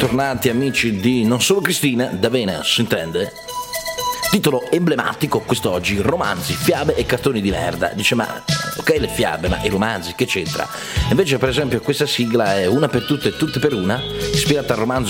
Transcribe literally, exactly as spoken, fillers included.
bentornati amici di Non Solo Cristina, da Vena, si intende? Titolo emblematico quest'oggi: romanzi, fiabe e cartoni di merda. Dice, ma ok le fiabe, ma i romanzi che c'entra? Invece per esempio questa sigla è Una per tutte e tutte per una, ispirata al romanzo